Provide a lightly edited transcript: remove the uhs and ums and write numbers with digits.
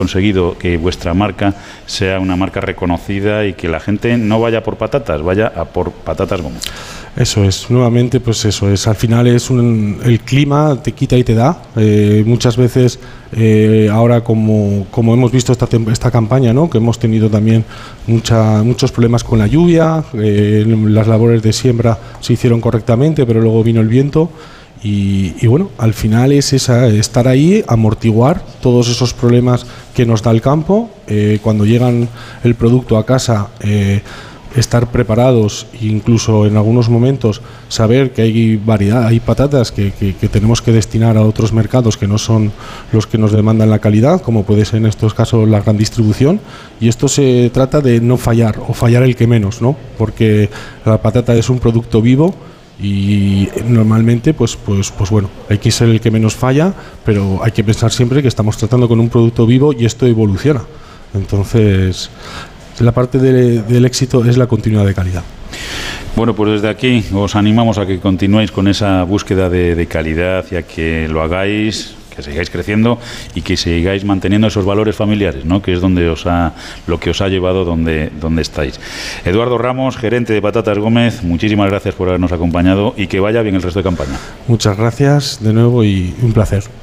conseguido que vuestra marca sea una marca reconocida y que la gente no vaya por patatas, vaya a por Patatas Gómez. Eso es, nuevamente, pues eso es, al final es el clima te quita y te da. Muchas veces, ahora como hemos visto esta campaña, ¿no? Que hemos tenido también muchos problemas con la lluvia, las labores de siembra se hicieron correctamente, pero luego vino el viento. Y bueno, al final es estar ahí, amortiguar todos esos problemas que nos da el campo, cuando llegan el producto a casa, estar preparados, incluso en algunos momentos saber que hay variedad, hay patatas que tenemos que destinar a otros mercados que no son los que nos demandan la calidad, como puede ser en estos casos la gran distribución, y esto se trata de no fallar, o fallar el que menos, ¿no? Porque la patata es un producto vivo. Y normalmente, pues bueno, hay que ser el que menos falla, pero hay que pensar siempre que estamos tratando con un producto vivo y esto evoluciona. Entonces, la parte del éxito es la continuidad de calidad. Bueno, pues desde aquí os animamos a que continuéis con esa búsqueda de calidad y a que lo hagáis, que sigáis creciendo y que sigáis manteniendo esos valores familiares, ¿no? Que es lo que os ha llevado donde estáis. Eduardo Ramos, gerente de Patatas Gómez, muchísimas gracias por habernos acompañado y que vaya bien el resto de campaña. Muchas gracias de nuevo y un placer.